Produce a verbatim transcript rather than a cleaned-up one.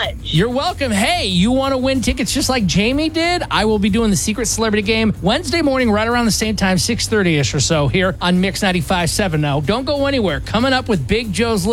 much. You're welcome. Hey, you want to win tickets just like Jamie did? I will be doing the Secret Celebrity Game Wednesday morning right around the same time, six thirty-ish or so here on Mix ninety-five point seven. Now, don't go anywhere. Coming up with Big Joe's